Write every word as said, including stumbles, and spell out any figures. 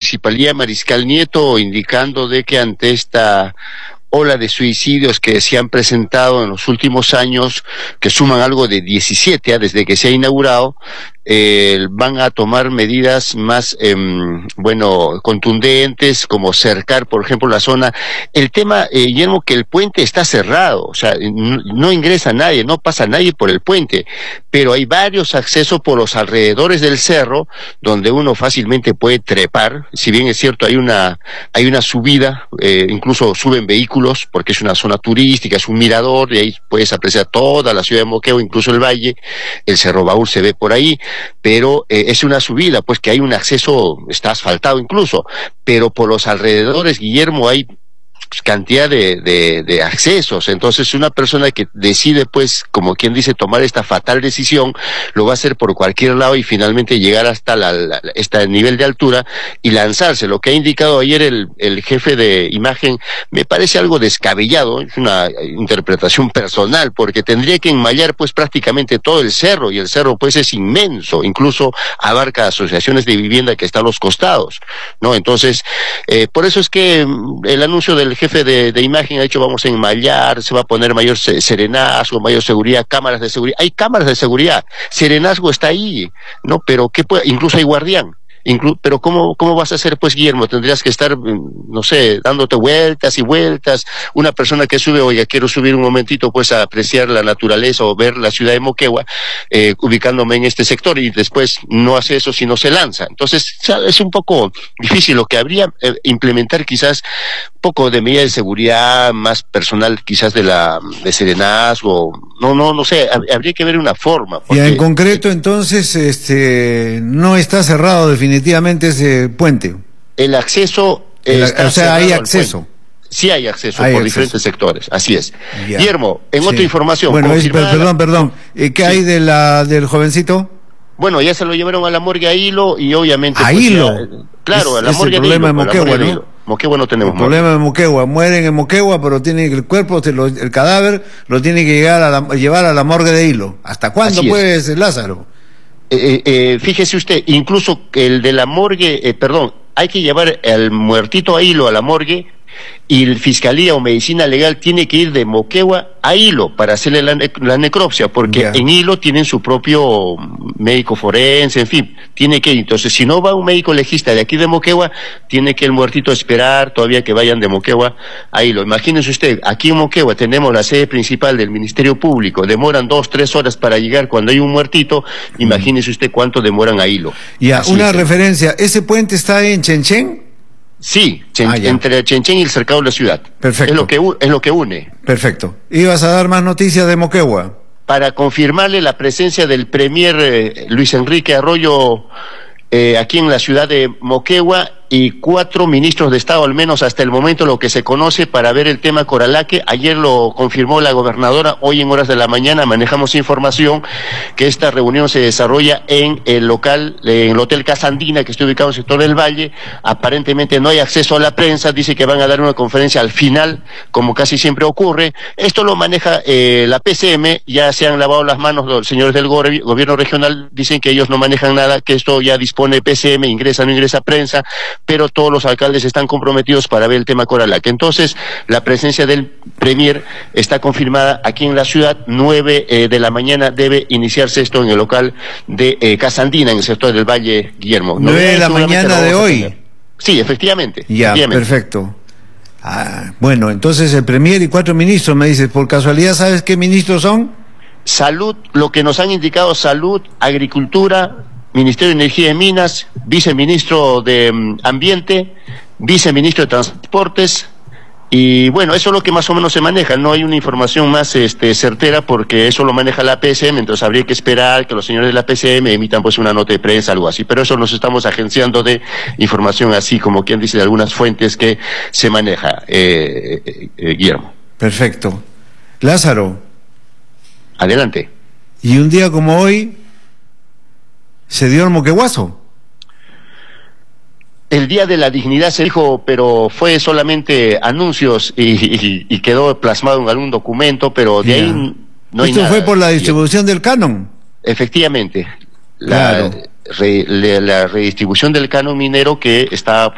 Municipalidad Mariscal Nieto, indicando de que ante esta ola de suicidios que se han presentado en los últimos años, que suman algo de diecisiete, ¿eh? Desde que se ha inaugurado, eh, van a tomar medidas más, eh, bueno, contundentes, como cercar, por ejemplo, la zona. El tema, eh, Guillermo, que el puente está cerrado, o sea, no, no ingresa nadie, no pasa nadie por el puente, pero hay varios accesos por los alrededores del cerro, donde uno fácilmente puede trepar. Si bien es cierto, hay una, hay una subida, eh, incluso suben vehículos, porque es una zona turística, es un mirador, y ahí puedes apreciar toda la ciudad de Moquegua, incluso el valle. El Cerro Baúl se ve por ahí, pero eh, es una subida, pues que hay un acceso, está asfaltado incluso, pero por los alrededores, Guillermo, hay cantidad de, de, de accesos. Entonces una persona que decide, pues, como quien dice, tomar esta fatal decisión, lo va a hacer por cualquier lado y finalmente llegar hasta la, la, este nivel de altura y lanzarse. Lo que ha indicado ayer el, el jefe de imagen me parece algo descabellado, es una interpretación personal, porque tendría que enmallar pues prácticamente todo el cerro, y el cerro pues es inmenso, incluso abarca asociaciones de vivienda que están a los costados, ¿no? Entonces, eh, por eso es que el anuncio del jefe de, de imagen ha dicho: vamos a enmallar, se va a poner mayor serenazgo, mayor seguridad, cámaras de seguridad. Hay cámaras de seguridad, serenazgo está ahí, ¿no? Pero ¿qué puede? Incluso hay guardián. Inclu pero ¿cómo, ¿cómo vas a hacer, pues, Guillermo? Tendrías que estar, no sé, dándote vueltas y vueltas. Una persona que sube, oiga, quiero subir un momentito, pues, a apreciar la naturaleza o ver la ciudad de Moquegua, eh, ubicándome en este sector, y después no hace eso, sino se lanza. Entonces, es un poco difícil. Lo que habría eh, implementar quizás un poco de medida de seguridad más personal, quizás de la de serenazgo. No, no, no sé, habría que ver una forma. Porque... Ya, en concreto, entonces, este, no está cerrado definitivamente ese puente. El acceso, el, está o sea, hay acceso. Sí hay acceso hay por acceso. diferentes sectores, así es. Ya. Guillermo, en sí. otra información. Bueno, es, perdón, perdón. ¿Qué sí. hay de la del jovencito? Bueno, ya se lo llevaron a la morgue a Hilo, y obviamente... ¿A pues, Hilo? Ya, claro, es, a la morgue es el problema de, Hilo, de Moquegua, ¿no? de Moquegua no tenemos el morgue. problema de Moquegua, mueren en Moquegua, pero tienen el cuerpo, lo, el cadáver, lo tiene que llegar a la, llevar a la morgue de Hilo. ¿Hasta cuándo puede ser, Lázaro? Eh, eh, fíjese usted, incluso el de la morgue, eh, perdón, hay que llevar al muertito a Hilo, a la morgue, y el Fiscalía o Medicina Legal tiene que ir de Moquegua a Hilo para hacerle la, ne la necropsia, porque yeah. en Hilo tienen su propio médico forense, en fin, tiene que ir. Entonces, si no va un médico legista de aquí de Moquegua, tiene que el muertito esperar todavía que vayan de Moquegua a Hilo. Imagínense usted, aquí en Moquegua tenemos la sede principal del Ministerio Público, demoran dos, tres horas para llegar cuando hay un muertito, imagínese usted cuánto demoran a Hilo. Ya, yeah, una es, referencia, ¿ese puente está en Chenchen? Sí, Chen, ah, entre Chenchen y el cercado de la ciudad. Perfecto. Es lo que, es lo que une. Perfecto. ¿Ibas a dar más noticias de Moquegua? Para confirmarle la presencia del premier eh, Luis Enrique Arroyo eh, aquí en la ciudad de Moquegua, y cuatro ministros de Estado, al menos hasta el momento, lo que se conoce, para ver el tema Coralaque. Ayer lo confirmó la gobernadora, hoy en horas de la mañana manejamos información que esta reunión se desarrolla en el local, en el Hotel Casa Andina, que está ubicado en el sector del Valle. Aparentemente no hay acceso a la prensa, dice que van a dar una conferencia al final, como casi siempre ocurre. Esto lo maneja eh, la P C M, ya se han lavado las manos los señores del go gobierno regional, dicen que ellos no manejan nada, que esto ya dispone P C M, ingresa o no ingresa prensa, pero todos los alcaldes están comprometidos para ver el tema Coralaque. Entonces, la presencia del premier está confirmada aquí en la ciudad. Nueve eh, de la mañana debe iniciarse esto en el local de eh, Casa Andina, en el sector del Valle, Guillermo. Nueve de la mañana de hoy. Sí, efectivamente. Ya, efectivamente. Perfecto. Ah, bueno, entonces el premier y cuatro ministros, me dices, por casualidad, ¿sabes qué ministros son? Salud, lo que nos han indicado: Salud, Agricultura, Ministerio de Energía y Minas, Viceministro de um, Ambiente, Viceministro de Transportes, y bueno, eso es lo que más o menos se maneja. No hay una información más este, certera, porque eso lo maneja la P C M, entonces habría que esperar que los señores de la P C M emitan pues una nota de prensa, algo así, pero eso nos estamos agenciando de información así, como quien dice, de algunas fuentes que se maneja, eh, eh, eh, Guillermo. Perfecto. Lázaro. Adelante. Y un día como hoy se dio el moqueguazo. El Día de la Dignidad se dijo, pero fue solamente anuncios y, y, y quedó plasmado en algún documento, pero de yeah. ahí no hay Esto nada. Fue por la distribución del canon. Efectivamente. Claro. La, re, la, la redistribución del canon minero que está